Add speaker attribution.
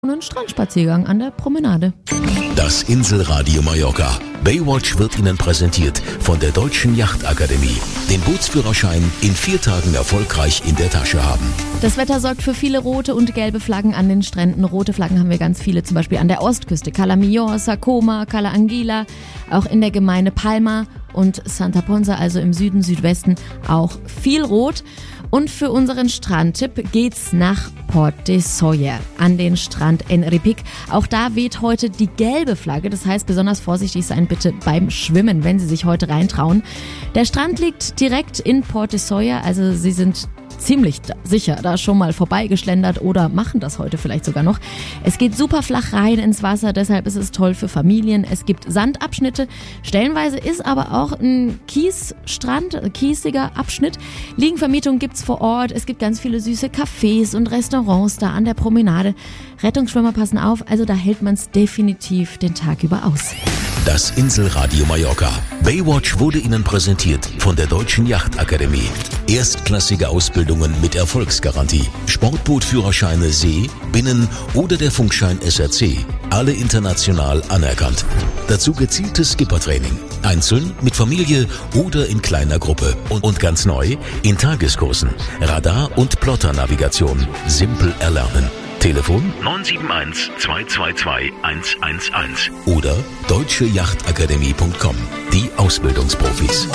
Speaker 1: einen Strandspaziergang an der Promenade.
Speaker 2: Das Inselradio Mallorca. Baywatch wird Ihnen präsentiert von der Deutschen Yachtakademie. Den Bootsführerschein in 4 Tagen erfolgreich in der Tasche haben.
Speaker 1: Das Wetter sorgt für viele rote und gelbe Flaggen an den Stränden. Rote Flaggen haben wir ganz viele, zum Beispiel an der Ostküste. Cala Millor, Sa-Coma, Cala Anguila, auch in der Gemeinde Palma und Santa Ponsa, also im Süden, Südwesten, auch viel rot. Und für unseren Strandtipp geht's nach Port de Sóller an den Strand en Repic. Auch da weht heute die gelbe Flagge. Das heißt, besonders vorsichtig sein bitte beim Schwimmen, wenn Sie sich heute reintrauen. Der Strand liegt direkt in Port de Sóller, also Sie sind ziemlich sicher da schon mal vorbeigeschlendert oder machen das heute vielleicht sogar noch. Es geht super flach rein ins Wasser, deshalb ist es toll für Familien. Es gibt Sandabschnitte, stellenweise ist aber auch ein Kiesstrand, kiesiger Abschnitt. Liegenvermietung gibt's vor Ort, es gibt ganz viele süße Cafés und Restaurants da an der Promenade. Rettungsschwimmer passen auf, also da hält man's definitiv den Tag über aus.
Speaker 2: Das Inselradio Mallorca. Baywatch wurde Ihnen präsentiert von der Deutschen Yachtakademie. Erstklassige Ausbildungen mit Erfolgsgarantie. Sportbootführerscheine See, Binnen- oder der Funkschein SRC. Alle international anerkannt. Dazu gezieltes Skippertraining. Einzeln, mit Familie oder in kleiner Gruppe. Und ganz neu, in Tageskursen. Radar- und Plotternavigation. Simpel erlernen. Telefon 971 222 111 oder deutscheyachtakademie.com. Die Ausbildungsprofis.